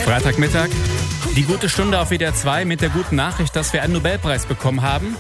Freitagmittag, die gute Stunde auf WDR 2 mit der guten Nachricht, dass wir einen Nobelpreis bekommen haben.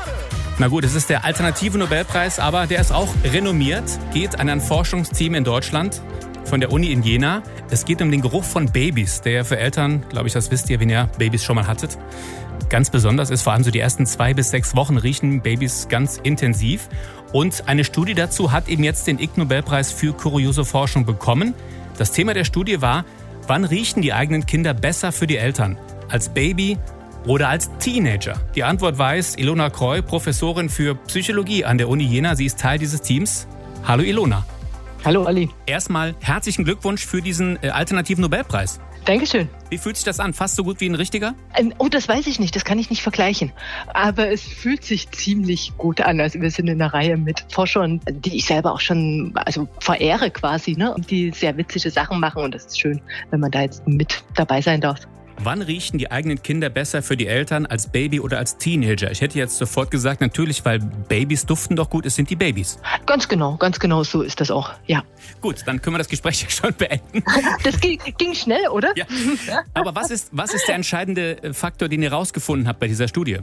Na gut, es ist der alternative Nobelpreis, aber der ist auch renommiert, geht an ein Forschungsteam in Deutschland von der Uni in Jena. Es geht um den Geruch von Babys, der für Eltern, glaube ich, das wisst ihr, wenn ihr Babys schon mal hattet, ganz besonders ist. Vor allem so die ersten 2 bis 6 Wochen riechen Babys ganz intensiv. Und eine Studie dazu hat eben jetzt den Ig Nobelpreis für kuriose Forschung bekommen. Das Thema der Studie war: Wann riechen die eigenen Kinder besser für die Eltern? Als Baby oder als Teenager? Die Antwort weiß Ilona Kreu, Professorin für Psychologie an der Uni Jena. Sie ist Teil dieses Teams. Hallo Ilona. Hallo Ali. Erstmal herzlichen Glückwunsch für diesen alternativen Nobelpreis. Dankeschön. Wie fühlt sich das an? Fast so gut wie ein richtiger? Oh, das weiß ich nicht. Das kann ich nicht vergleichen. Aber es fühlt sich ziemlich gut an. Also wir sind in einer Reihe mit Forschern, die ich selber auch schon verehre quasi, ne? Die sehr witzige Sachen machen. Und das ist schön, wenn man da jetzt mit dabei sein darf. Wann riechen die eigenen Kinder besser für die Eltern, als Baby oder als Teenager? Ich hätte jetzt sofort gesagt, natürlich, weil Babys duften doch gut, es sind die Babys. Ganz genau so ist das auch, ja. Gut, dann können wir das Gespräch ja schon beenden. Das ging schnell, oder? Ja. Aber was ist der entscheidende Faktor, den ihr rausgefunden habt bei dieser Studie?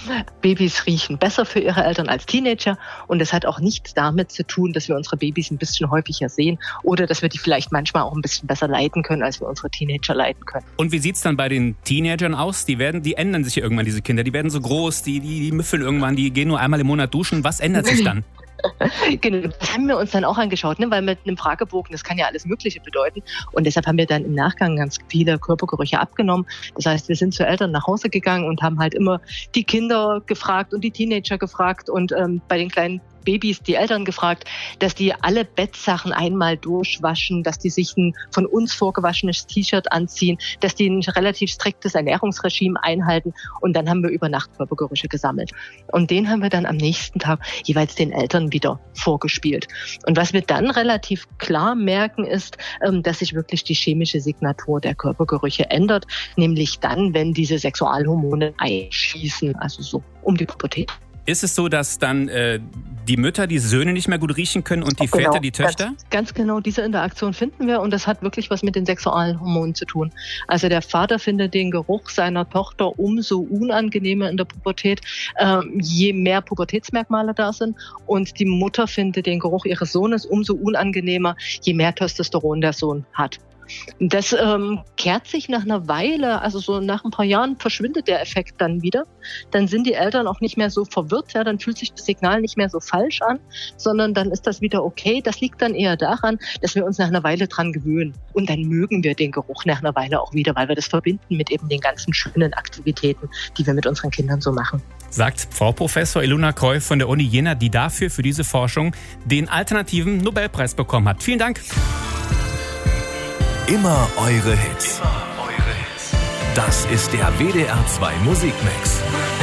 Babys riechen besser für ihre Eltern als Teenager und das hat auch nichts damit zu tun, dass wir unsere Babys ein bisschen häufiger sehen oder dass wir die vielleicht manchmal auch ein bisschen besser leiten können, als wir unsere Teenager leiten können. Und wie sieht's dann bei den Teenagern aus? Die ändern sich ja irgendwann, diese Kinder. Die werden so groß, die müffeln irgendwann, die gehen nur einmal im Monat duschen. Was ändert sich dann? Genau, das haben wir uns dann auch angeschaut, ne? Weil mit einem Fragebogen, das kann ja alles Mögliche bedeuten. Und deshalb haben wir dann im Nachgang ganz viele Körpergerüche abgenommen. Das heißt, wir sind zu Eltern nach Hause gegangen und haben halt immer die Kinder gefragt und die Teenager gefragt und bei den kleinen Babys die Eltern gefragt, dass die alle Bettsachen einmal durchwaschen, dass die sich ein von uns vorgewaschenes T-Shirt anziehen, dass die ein relativ striktes Ernährungsregime einhalten. Und dann haben wir über Nacht Körpergerüche gesammelt. Und den haben wir dann am nächsten Tag jeweils den Eltern wieder vorgespielt. Und was wir dann relativ klar merken, ist, dass sich wirklich die chemische Signatur der Körpergerüche ändert, nämlich dann, wenn diese Sexualhormone einschießen, also so um die Pubertät. Ist es so, dass dann die Mütter die Söhne nicht mehr gut riechen können und die Väter die Töchter? Ganz genau, diese Interaktion finden wir und das hat wirklich was mit den Sexualhormonen zu tun. Also der Vater findet den Geruch seiner Tochter umso unangenehmer in der Pubertät, je mehr Pubertätsmerkmale da sind, und die Mutter findet den Geruch ihres Sohnes umso unangenehmer, je mehr Testosteron der Sohn hat. Das kehrt sich nach einer Weile, also so nach ein paar Jahren verschwindet der Effekt dann wieder. Dann sind die Eltern auch nicht mehr so verwirrt, ja, dann fühlt sich das Signal nicht mehr so falsch an, sondern dann ist das wieder okay. Das liegt dann eher daran, dass wir uns nach einer Weile dran gewöhnen. Und dann mögen wir den Geruch nach einer Weile auch wieder, weil wir das verbinden mit eben den ganzen schönen Aktivitäten, die wir mit unseren Kindern so machen. Sagt Frau Professor Ilona Kreu von der Uni Jena, die dafür für diese Forschung den alternativen Nobelpreis bekommen hat. Vielen Dank. Immer eure Hits. Das ist der WDR 2 Musikmix.